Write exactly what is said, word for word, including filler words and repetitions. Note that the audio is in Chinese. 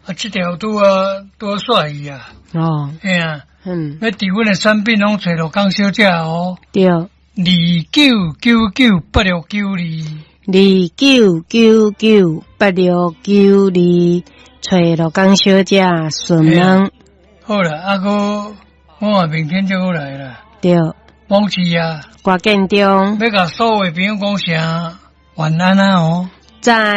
啊，这条拄啊多帅伊啊！ 哦， 哎呀， 嗯， 要伫阮的产品拢找到江小姐哦。 对， 二九九九八六九二， 二九九九八六九二，找罗江小姐顺门。 好啦，啊个我明天就要来啦。 对， 忘记啊， 挂建中， 要甲所有的朋友讲声晚安啊哦。 在。